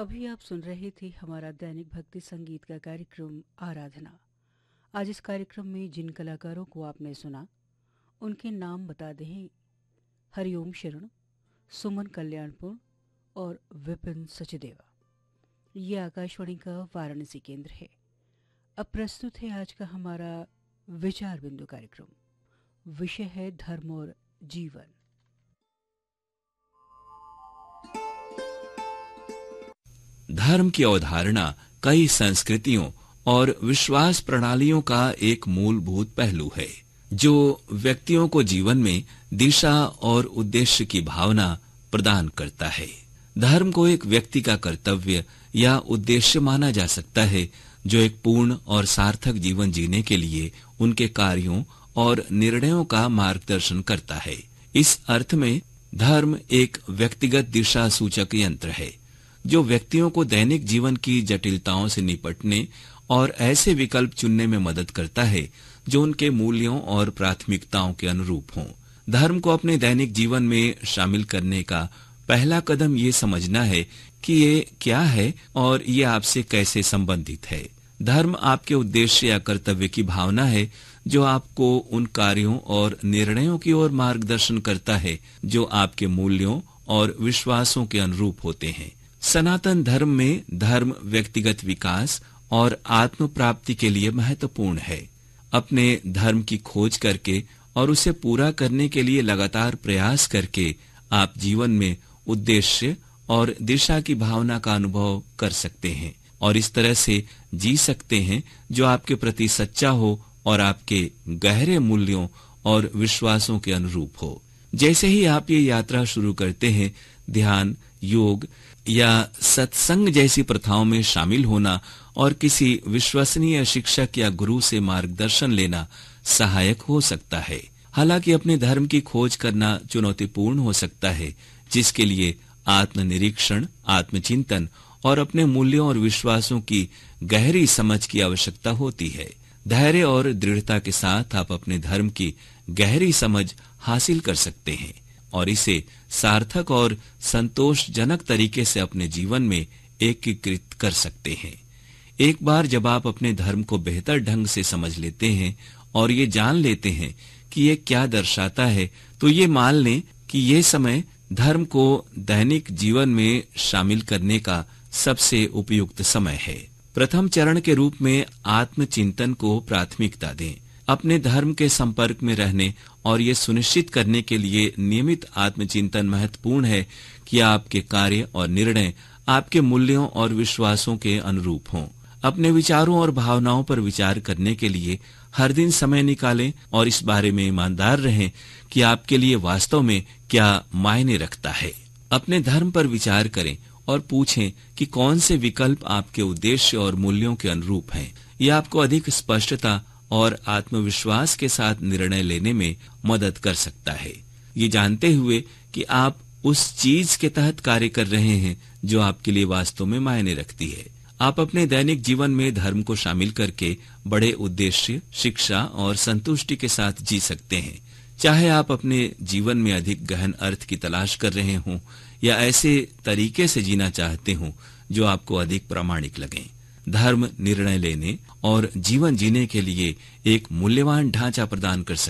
अभी आप सुन रहे थे हमारा दैनिक भक्ति संगीत का कार्यक्रम आराधना। आज इस कार्यक्रम में जिन कलाकारों को आपने सुना उनके नाम बता दें। हरिओम शरण, सुमन कल्याणपुर और विपिन सचदेवा। ये आकाशवाणी का वाराणसी केंद्र है। अब प्रस्तुत है आज का हमारा विचार बिंदु कार्यक्रम। विषय है धर्म और जीवन। धर्म की अवधारणा कई संस्कृतियों और विश्वास प्रणालियों का एक मूलभूत पहलू है, जो व्यक्तियों को जीवन में दिशा और उद्देश्य की भावना प्रदान करता है। धर्म को एक व्यक्ति का कर्तव्य या उद्देश्य माना जा सकता है, जो एक पूर्ण और सार्थक जीवन जीने के लिए उनके कार्यों और निर्णयों का मार्गदर्शन करता है। इस अर्थ में धर्म एक व्यक्तिगत दिशा सूचक यंत्र है, जो व्यक्तियों को दैनिक जीवन की जटिलताओं से निपटने और ऐसे विकल्प चुनने में मदद करता है जो उनके मूल्यों और प्राथमिकताओं के अनुरूप हों। धर्म को अपने दैनिक जीवन में शामिल करने का पहला कदम ये समझना है कि ये क्या है और ये आपसे कैसे संबंधित है। धर्म आपके उद्देश्य या कर्तव्य की भावना है, जो आपको उन कार्यों और निर्णयों की ओर मार्गदर्शन करता है जो आपके मूल्यों और विश्वासों के अनुरूप होते हैं। सनातन धर्म में धर्म व्यक्तिगत विकास और आत्म प्राप्ति के लिए महत्वपूर्ण है। अपने धर्म की खोज करके और उसे पूरा करने के लिए लगातार प्रयास करके आप जीवन में उद्देश्य और दिशा की भावना का अनुभव कर सकते हैं और इस तरह से जी सकते हैं जो आपके प्रति सच्चा हो और आपके गहरे मूल्यों और विश्वासों के अनुरूप हो। जैसे ही आप ये यात्रा शुरू करते हैं, ध्यान, योग या सत्संग जैसी प्रथाओं में शामिल होना और किसी विश्वसनीय शिक्षक या गुरु से मार्गदर्शन लेना सहायक हो सकता है। हालांकि अपने धर्म की खोज करना चुनौतीपूर्ण हो सकता है, जिसके लिए आत्मनिरीक्षण, आत्मचिंतन और अपने मूल्यों और विश्वासों की गहरी समझ की आवश्यकता होती है। धैर्य और दृढ़ता के साथ आप अपने धर्म की गहरी समझ हासिल कर सकते हैं और इसे सार्थक और संतोषजनक तरीके से अपने जीवन में एकीकृत कर सकते हैं। एक बार जब आप अपने धर्म को बेहतर ढंग से समझ लेते हैं और ये जान लेते हैं कि ये क्या दर्शाता है, तो ये मान लें कि ये समय धर्म को दैनिक जीवन में शामिल करने का सबसे उपयुक्त समय है। प्रथम चरण के रूप में आत्मचिंतन को प्राथमिकता दें। अपने धर्म के संपर्क में रहने और ये सुनिश्चित करने के लिए नियमित आत्मचिंतन महत्वपूर्ण है कि आपके कार्य और निर्णय आपके मूल्यों और विश्वासों के अनुरूप हों। अपने विचारों और भावनाओं पर विचार करने के लिए हर दिन समय निकालें और इस बारे में ईमानदार रहें कि आपके लिए वास्तव में क्या मायने रखता है। अपने धर्म पर विचार करें और पूछें कि कौन से विकल्प आपके उद्देश्य और मूल्यों के अनुरूप हैं। यह आपको अधिक स्पष्टता और आत्मविश्वास के साथ निर्णय लेने में मदद कर सकता है, ये जानते हुए कि आप उस चीज के तहत कार्य कर रहे हैं जो आपके लिए वास्तव में मायने रखती है। आप अपने दैनिक जीवन में धर्म को शामिल करके बड़े उद्देश्य, शिक्षा और संतुष्टि के साथ जी सकते हैं। चाहे आप अपने जीवन में अधिक गहन अर्थ की तलाश कर रहे हों या ऐसे तरीके से जीना चाहते हों जो आपको अधिक प्रामाणिक लगें। धर्म निर्णय लेने और जीवन जीने के लिए एक मूल्यवान ढांचा प्रदान कर सकता है।